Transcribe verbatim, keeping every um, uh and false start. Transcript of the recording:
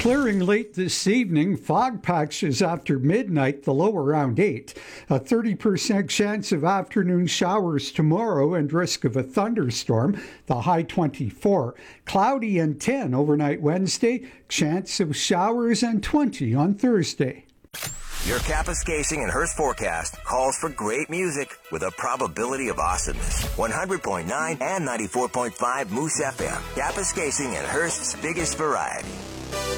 Clearing late this evening, fog patches after midnight, the low around eight. A thirty percent chance of afternoon showers tomorrow and risk of a thunderstorm, the high twenty-four. Cloudy and ten overnight Wednesday, chance of showers and twenty on Thursday. Your Kapuskasing and Hearst forecast calls for great music with a probability of awesomeness. one hundred point nine and ninety-four point five Moose F M. Kapuskasing and Hearst's biggest variety.